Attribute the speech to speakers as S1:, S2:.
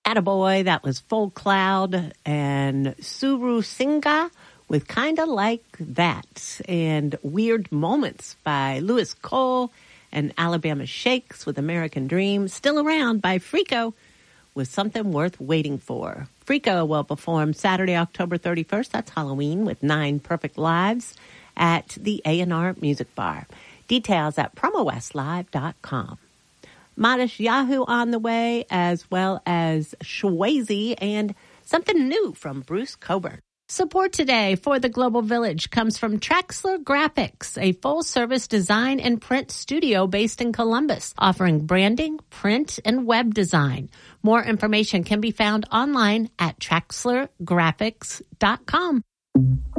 S1: Attaboy, that was Full Cloud, and Suru Singha with Kinda Like That, and Weird Moments by Lewis Cole and Alabama Shakes with American Dream. Still Around by Frico with Something Worth Waiting For. Frico will perform Saturday, October 31st, that's Halloween, with 9 Perfect Lives at the A&R Music Bar. Details at promowestlive.com. Modish Yahoo on the way, as well as Shwazy and something new from Bruce Coburn. Support today for the Global Village comes from Traxler Graphics, a full-service design and print studio based in Columbus, offering branding, print, and web design. More information can be found online at traxlergraphics.com.